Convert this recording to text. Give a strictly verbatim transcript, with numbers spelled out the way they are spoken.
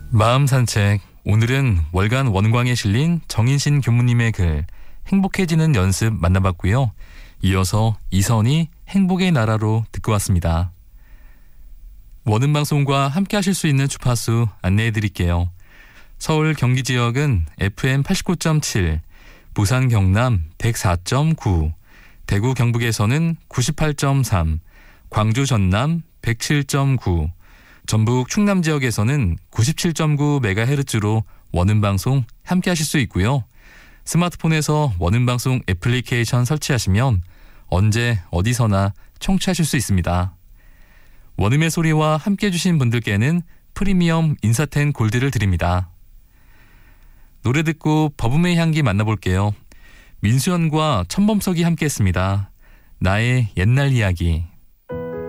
마음 산책. 오늘은 월간 원광에 실린 정인신 교무님의 글 행복해지는 연습 만나봤고요. 이어서 이선희 행복의 나라로 듣고 왔습니다. 원음방송과 함께 하실 수 있는 주파수 안내해 드릴게요. 서울 경기 지역은 에프엠 팔십구 점 칠, 부산 경남 백사 점 구, 대구 경북에서는 구십팔 점 삼, 광주 전남 백칠 점 구, 전북 충남 지역에서는 구십칠 점 구 메가헤르츠로 원음방송 함께 하실 수 있고요. 스마트폰에서 원음방송 애플리케이션 설치하시면 언제 어디서나 청취하실 수 있습니다. 원음의 소리와 함께 해주신 분들께는 프리미엄 인사텐 골드를 드립니다. 노래 듣고 버블의 향기 만나볼게요. 민수연과 천범석이 함께 했습니다. 나의 옛날 이야기